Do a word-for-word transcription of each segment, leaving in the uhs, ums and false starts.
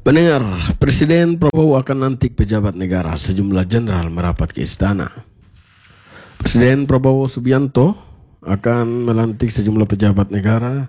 Pendengar, Presiden Prabowo akan lantik pejabat negara. Sejumlah jenderal merapat ke istana. Presiden Prabowo Subianto akan melantik sejumlah pejabat negara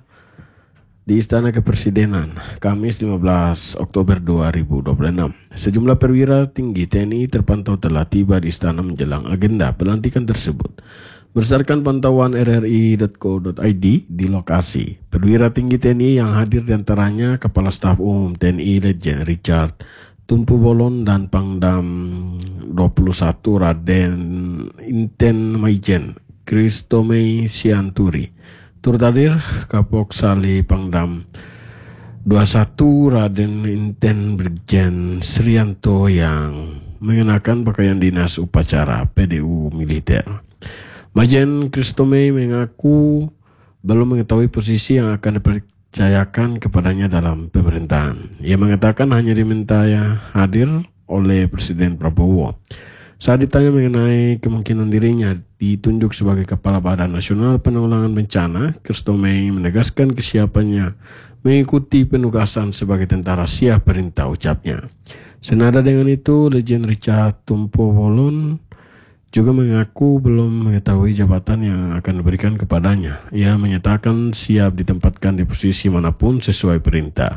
di Istana Kepresidenan Kamis lima belas Oktober dua ribu dua puluh enam. Sejumlah perwira tinggi T N I terpantau telah tiba di istana menjelang agenda pelantikan tersebut. Berdasarkan pantauan R R I titik co titik I D di lokasi, perwira tinggi T N I yang hadir diantaranya Kepala Staf Umum T N I Letjen Richard Tumpu Bolon dan Pangdam dua puluh satu Raden Inten Maijen Kristomei Sianturi. Turut hadir Kapok Sali Pangdam dua puluh satu Raden Inten Brigjen Srianto yang mengenakan pakaian dinas upacara P D U militer. Majen Kristomei mengaku belum mengetahui posisi yang akan dipercayakan kepadanya dalam pemerintahan. Ia mengatakan hanya diminta ya hadir oleh Presiden Prabowo. Saat ditanya mengenai kemungkinan dirinya ditunjuk sebagai Kepala Badan Nasional Penanggulangan Bencana, Kristomei menegaskan kesiapannya mengikuti penugasan sebagai tentara siap perintah, ucapnya. Senada dengan itu, Letjen Richard Tumpu Bolon juga mengaku belum mengetahui jabatan yang akan diberikan kepadanya. Ia menyatakan siap ditempatkan di posisi manapun sesuai perintah.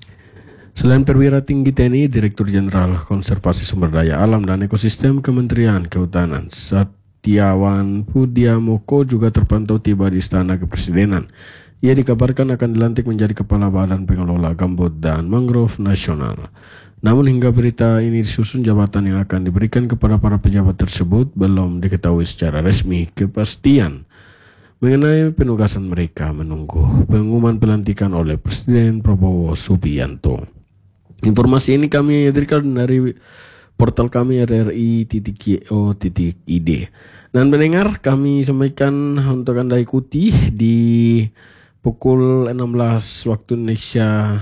Selain perwira tinggi T N I, Direktur Jenderal Konservasi Sumber Daya Alam dan Ekosistem Kementerian Kehutanan Setiawan Pudiamoko juga terpantau tiba di Istana Kepresidenan. Ia dikabarkan akan dilantik menjadi Kepala Badan Pengelola Gambut dan Mangrove Nasional. Namun hingga berita ini disusun, jabatan yang akan diberikan kepada para pejabat tersebut belum diketahui secara resmi. Kepastian mengenai penugasan mereka menunggu pengumuman pelantikan oleh Presiden Prabowo Subianto. Informasi ini kami hadirkan dari portal kami R R I titik co titik I D. Dan mendengar, kami sampaikan untuk Anda ikuti di pukul enam belas waktu Indonesia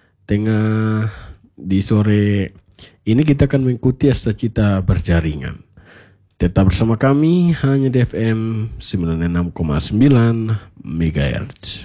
Tengah. Di sore ini kita akan mengikuti Asta Cita Berjaringan. Tetap bersama kami hanya di F M sembilan puluh enam koma sembilan megahertz.